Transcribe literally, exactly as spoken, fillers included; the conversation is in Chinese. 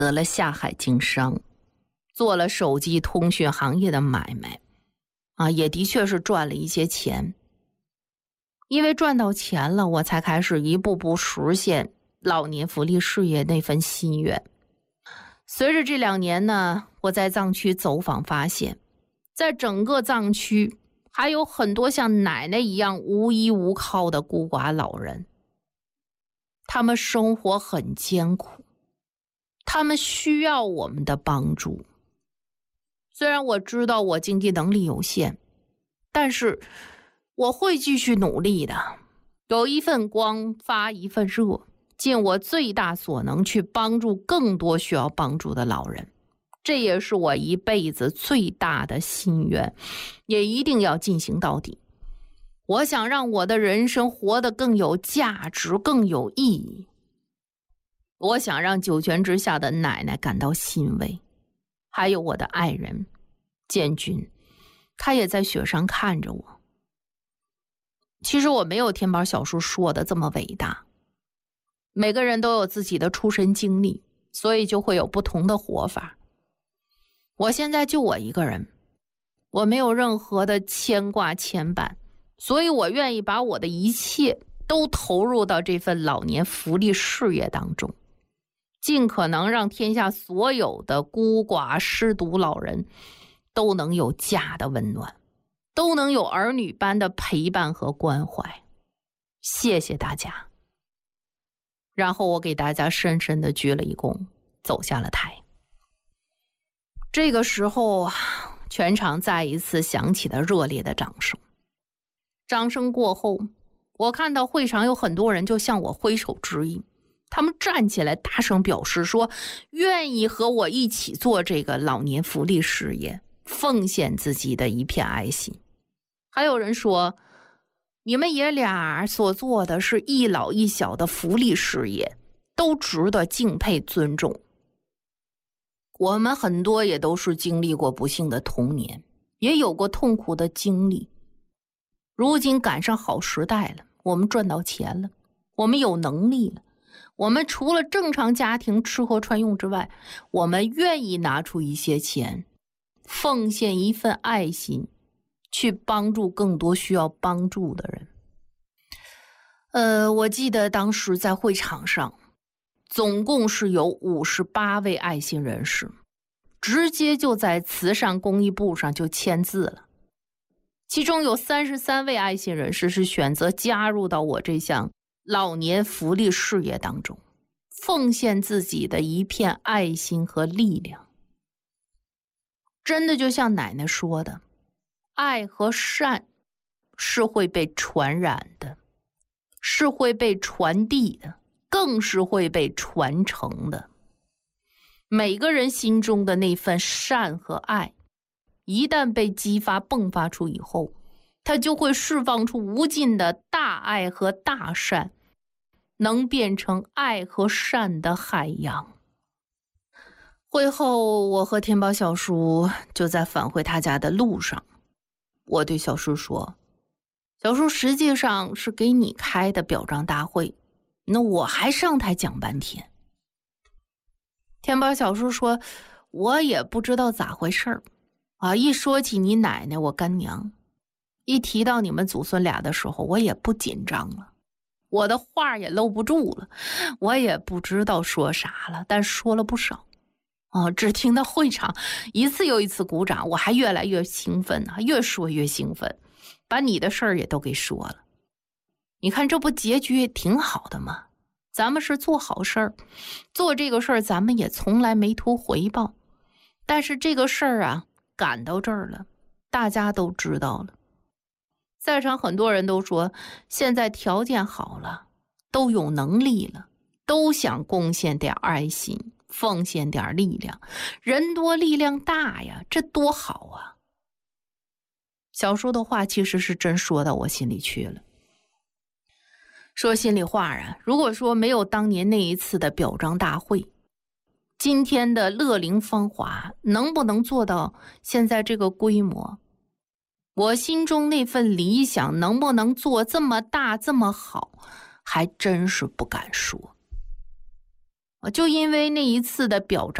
得了下海经商，做了手机通讯行业的买卖啊，也的确是赚了一些钱。因为赚到钱了，我才开始一步步实现老年福利事业那份心愿。随着这两年呢，我在藏区走访发现，在整个藏区还有很多像奶奶一样无依无靠的孤寡老人，他们生活很艰苦，他们需要我们的帮助。虽然我知道我经济能力有限，但是我会继续努力的，有一份光发一份热，尽我最大所能去帮助更多需要帮助的老人。这也是我一辈子最大的心愿，也一定要进行到底。我想让我的人生活得更有价值，更有意义。我想让九泉之下的奶奶感到欣慰，还有我的爱人建军，他也在雪上看着我。其实我没有天宝小叔说的这么伟大，每个人都有自己的出身经历，所以就会有不同的活法。我现在就我一个人，我没有任何的牵挂牵绊，所以我愿意把我的一切都投入到这份老年福利事业当中，尽可能让天下所有的孤寡失独老人都能有家的温暖，都能有儿女般的陪伴和关怀。谢谢大家。然后我给大家深深的鞠了一躬，走下了台。这个时候，全场再一次响起了热烈的掌声。掌声过后，我看到会场有很多人就向我挥手致意，他们站起来大声表示说愿意和我一起做这个老年福利事业，奉献自己的一片爱心。还有人说，你们爷俩所做的是一老一小的福利事业，都值得敬佩尊重。我们很多也都是经历过不幸的童年，也有过痛苦的经历。如今赶上好时代了，我们赚到钱了，我们有能力了，我们除了正常家庭吃喝穿用之外，我们愿意拿出一些钱，奉献一份爱心，去帮助更多需要帮助的人。呃，我记得当时在会场上，总共是有五十八位爱心人士，直接就在慈善公益簿上就签字了。其中有三十三位爱心人士是选择加入到我这项老年福利事业当中，奉献自己的一片爱心和力量。真的就像奶奶说的，爱和善是会被传染的，是会被传递的，更是会被传承的。每个人心中的那份善和爱，一旦被激发迸发出以后，它就会释放出无尽的大爱和大善，能变成爱和善的海洋。会后，我和天宝小叔就在返回他家的路上，我对小叔说，小叔实际上是给你开的表彰大会，那我还上台讲半天。天宝小叔说，我也不知道咋回事儿啊，一说起你奶奶我干娘，一提到你们祖孙俩的时候，我也不紧张了，我的话也搂不住了，我也不知道说啥了，但说了不少哦，只听到会场一次又一次鼓掌，我还越来越兴奋啊，越说越兴奋，把你的事儿也都给说了。你看这不结局也挺好的吗？咱们是做好事儿，做这个事儿咱们也从来没图回报，但是这个事儿啊赶到这儿了，大家都知道了。在场很多人都说现在条件好了，都有能力了，都想贡献点爱心，奉献点力量，人多力量大呀，这多好啊。小叔的话其实是真说到我心里去了。说心里话啊，如果说没有当年那一次的表彰大会，今天的乐龄芳华能不能做到现在这个规模，我心中那份理想能不能做这么大这么好，还真是不敢说。 就因为那一次的表彰。